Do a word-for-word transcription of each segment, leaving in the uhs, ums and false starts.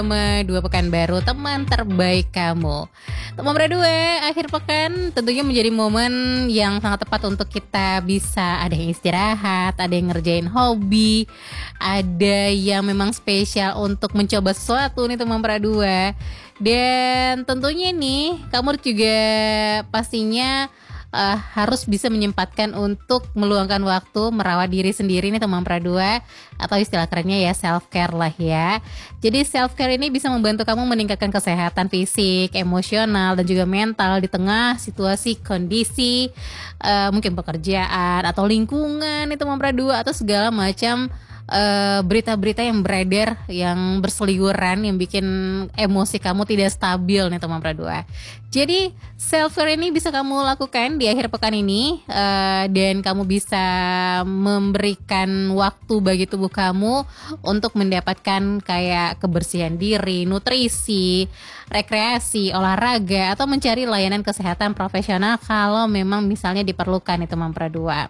Sama dua pekan baru, teman terbaik kamu. Teman berdua, akhir pekan tentunya menjadi momen yang sangat tepat untuk kita bisa ada yang istirahat, ada yang ngerjain hobi, ada yang memang spesial untuk mencoba sesuatu nih teman berdua. Dan tentunya nih, kamu juga pastinya uh, harus bisa menyempatkan untuk meluangkan waktu merawat diri sendiri nih teman pradua, atau istilah kerennya ya self care lah ya. Jadi self care ini bisa membantu kamu meningkatkan kesehatan fisik, emosional dan juga mental di tengah situasi kondisi uh, mungkin pekerjaan atau lingkungan nih teman pradua, atau segala macam Uh, berita-berita yang beredar yang berseliweran yang bikin emosi kamu tidak stabil nih teman pradua. Jadi self care ini bisa kamu lakukan di akhir pekan ini, uh, dan kamu bisa memberikan waktu bagi tubuh kamu untuk mendapatkan kayak kebersihan diri, nutrisi, rekreasi, olahraga, atau mencari layanan kesehatan profesional kalau memang misalnya diperlukan nih teman pradua.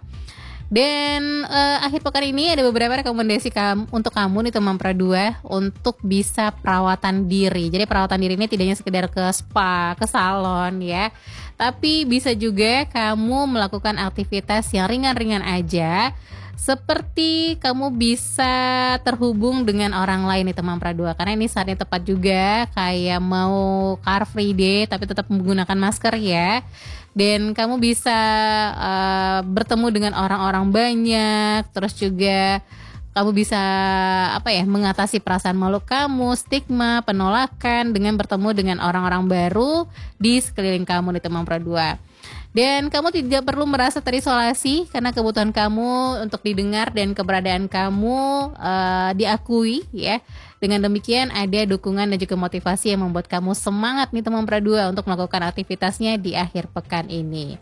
Dan uh, akhir pekan ini ada beberapa rekomendasi kam- untuk kamu nih teman pradua untuk bisa perawatan diri. Jadi perawatan diri ini tidak hanya sekedar ke spa, ke salon ya, tapi bisa juga kamu melakukan aktivitas yang ringan-ringan aja. Seperti kamu bisa terhubung dengan orang lain nih teman pradua, karena ini saatnya tepat juga kayak mau Car Free Day tapi tetap menggunakan masker ya. Dan kamu bisa uh, bertemu dengan orang-orang banyak, terus juga kamu bisa apa ya mengatasi perasaan malu kamu, stigma, penolakan dengan bertemu dengan orang-orang baru di sekeliling kamu nih teman pradua. Dan kamu tidak perlu merasa terisolasi karena kebutuhan kamu untuk didengar dan keberadaan kamu uh, diakui ya. Dengan demikian ada dukungan dan juga motivasi yang membuat kamu semangat nih teman pradua untuk melakukan aktivitasnya di akhir pekan ini.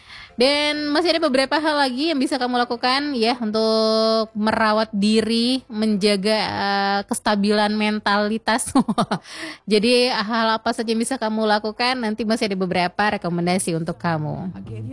Dan masih ada beberapa hal lagi yang bisa kamu lakukan ya untuk merawat diri, menjaga uh, kestabilan mentalitas. Jadi hal apa saja yang bisa kamu lakukan, nanti masih ada beberapa rekomendasi untuk kamu.